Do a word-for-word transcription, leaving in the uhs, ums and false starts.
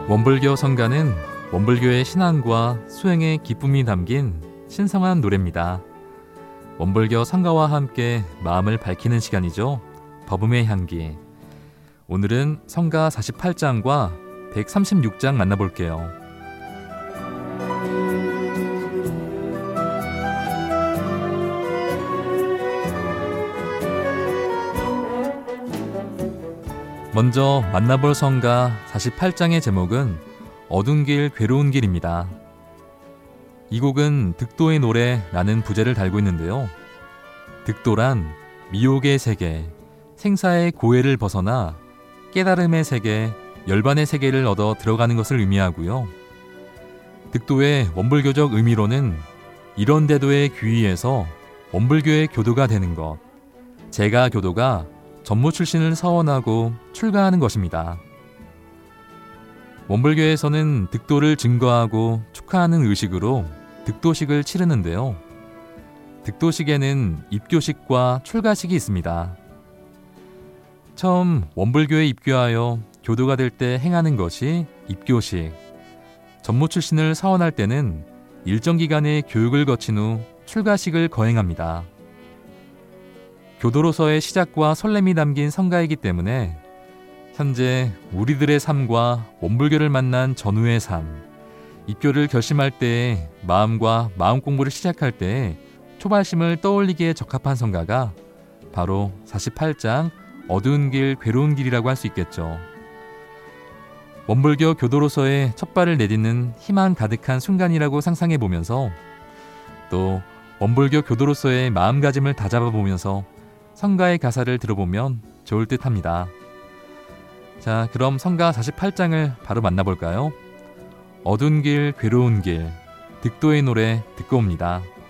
원불교 성가는 원불교의 신앙과 수행의 기쁨이 담긴 신성한 노래입니다. 원불교 성가와 함께 마음을 밝히는 시간이죠. 법음의 향기. 오늘은 성가 사십팔 장과 백삼십육 장 만나볼게요. 먼저 만나볼 성가 사십팔 장의 제목은 어두운 길 괴로운 길입니다. 이 곡은 득도의 노래라는 부제를 달고 있는데요. 득도란 미혹의 세계, 생사의 고해를 벗어나 깨달음의 세계, 열반의 세계를 얻어 들어가는 것을 의미하고요. 득도의 원불교적 의미로는 이런 대도의 귀의에서 원불교의 교도가 되는 것, 제가 교도가 전무 출신을 서원하고 출가하는 것입니다. 원불교에서는 득도를 증거하고 축하하는 의식으로 득도식을 치르는데요. 득도식에는 입교식과 출가식이 있습니다. 처음 원불교에 입교하여 교도가 될 때 행하는 것이 입교식, 전무 출신을 서원할 때는 일정 기간의 교육을 거친 후 출가식을 거행합니다. 교도로서의 시작과 설렘이 담긴 성가이기 때문에 현재 우리들의 삶과 원불교를 만난 전후의 삶, 입교를 결심할 때의 마음과 마음 공부를 시작할 때의 초발심을 떠올리기에 적합한 성가가 바로 사십팔 장 어두운 길 괴로운 길이라고 할 수 있겠죠. 원불교 교도로서의 첫 발을 내딛는 희망 가득한 순간이라고 상상해 보면서 또 원불교 교도로서의 마음가짐을 다잡아 보면서 성가의 가사를 들어보면 좋을 듯 합니다. 자, 그럼 성가 사십팔 장을 바로 만나볼까요? 어두운 길, 괴로운 길, 득도의 노래 듣고 옵니다.